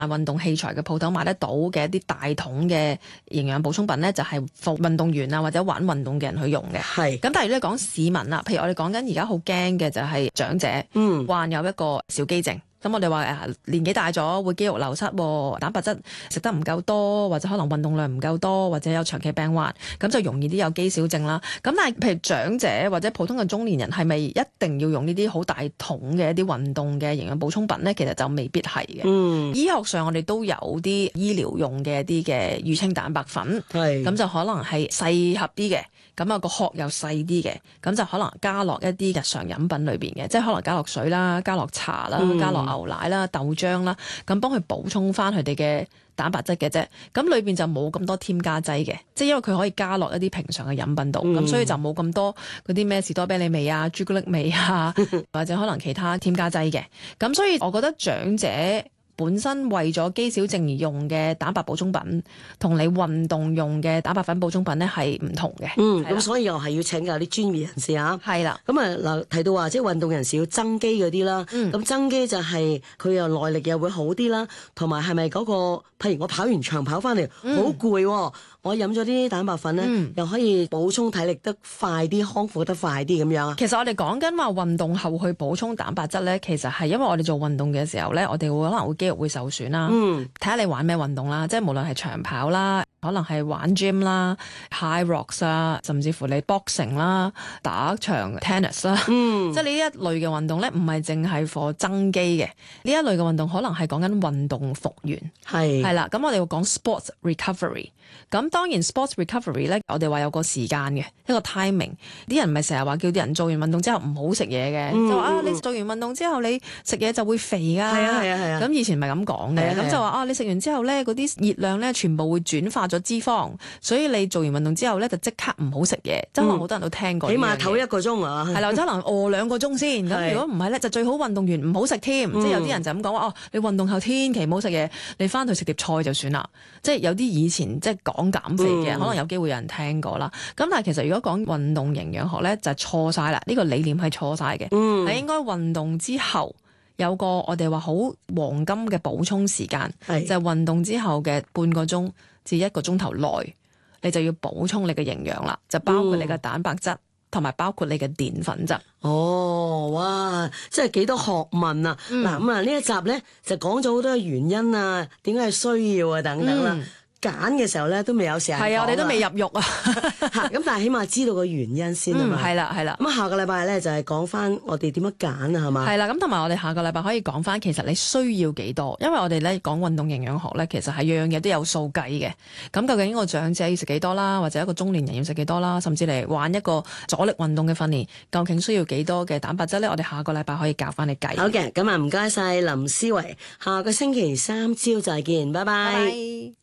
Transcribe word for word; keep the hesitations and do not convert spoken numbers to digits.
運動器材嘅鋪頭買得到嘅一啲大桶嘅營養補充品咧，就係服運動員啊或者玩運動嘅人去用嘅。 係。 咁但係如果講市民啦，譬如我哋講緊而家好驚嘅就係長者，嗯，患有一個小肌症。咁我哋話誒年紀大咗會肌肉流失，蛋白質食得唔夠多，或者可能運動量唔夠多，或者有長期病患，咁就容易啲有肌少症啦。咁但係譬如長者或者普通嘅中年人，係咪一定要用呢啲好大桶嘅一啲運動嘅營養補充品呢？其實就未必係嘅。嗯，醫學上我哋都有啲醫療用嘅一啲嘅乳清蛋白粉，係咁就可能係細盒啲嘅。咁啊個殼又細啲嘅，咁就可能加落一啲日常飲品裏邊嘅，即係可能加落水啦、加落茶啦、嗯、加落牛奶啦、豆漿啦，咁幫佢補充翻佢哋嘅蛋白質嘅啫。咁裏邊就冇咁多添加劑嘅，即係因為佢可以加落一啲平常嘅飲品度，咁、嗯、所以就冇咁多嗰啲咩士多啤梨味啊、朱古力味啊，或者可能其他添加劑嘅。咁所以我覺得長者本身為咗肌少症而用嘅蛋白補充品，同你運動用嘅蛋白粉補充品咧係唔同嘅。嗯， 咁所以又係要請教啲專業人士啊。 係啦， 咁啊嗱，提到話即係運動人士要增肌嗰啲啦，咁、嗯、增肌就係佢又耐力又會好啲啦，同埋係咪嗰個？譬如我跑完長跑翻嚟好攰，我飲咗啲蛋白粉咧、嗯，又可以補充體力得快啲，康復得快啲咁樣啊。 其實我哋講緊話運動後去補充蛋白質咧，其實係因為我哋做運動嘅時候咧，我哋會可能會肌肉會受損啦。嗯，睇下你玩咩運動啦，即係無論係長跑啦，可能係玩 gym 啦、high rocks 啊，甚至乎你 boxing 啦、打場 tennis 啦。嗯，即係呢一類嘅運動咧，唔係淨係 for 增肌嘅。呢一類嘅運動可能係講緊運動復原。係係啦，咁我哋會講 sports recovery。咁當然 sports recovery 咧，我哋話有個時間嘅一個 timing。啲人唔係成日話叫啲人做完運動之後唔好食嘢嘅，就話啊你做完運動之後你食嘢就會肥㗎。係啊係啊係啊。咁以前唔係咁講嘅，咁就話啊你食完之後咧嗰啲熱量咧全部會轉化咗脂肪，所以你做完運動之後咧就即刻唔好食嘢。即係可能好多人都聽過。 起碼唞一個鐘啊。係啦，即係可能餓兩個鐘先。咁如果唔係咧，就最好運動完唔好食添。即係有啲人就咁講話哦，你運動後千祈唔好食嘢，你翻去食碟菜就算啦。即係有啲以前即係講減肥嘅、嗯，可能有機會有人聽過啦。咁但係其實如果講運動營養學咧，就係錯晒啦。呢、這個理念係錯晒嘅，係、嗯、應該運動之後有個我哋話好黃金嘅補充時間，就係、是、運動之後嘅半個鐘至一個鐘頭內，你就要補充你嘅營養啦，就包括你嘅蛋白質同埋、嗯、包括你嘅澱粉質。 哦，哇，真係幾多學問啊！嗱咁啊，呢一集咧就講咗好多原因啊，點解係需要啊等等啦。嗯揀嘅時候咧都未有時間講， 係啊，我哋都未入肉啊。 咁但係起碼知道個原因先啊嘛。 係啦係啦。 咁下個禮拜咧就係講翻我哋點樣揀啊，係嘛？ 係啦，咁同埋我哋下個禮拜可以講翻其實你需要幾多，因為我哋咧講運動營養學咧，其實係樣樣嘢都有數計嘅。咁究竟一個長者要食幾多啦，或者一個中年人要食幾多啦，甚至嚟玩一個阻力運動嘅訓練，究竟需要幾多嘅蛋白質咧？我哋下個禮拜可以教翻你計。 好嘅，咁啊唔該晒林思維，下個星期三朝再見，拜拜。Bye bye。